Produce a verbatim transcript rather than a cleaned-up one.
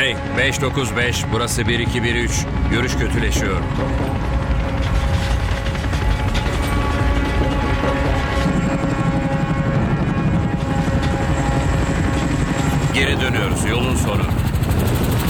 Hey, beş dokuz beş, burası bir iki bir üç. Görüş kötüleşiyor. Geri dönüyoruz, yolun sonu.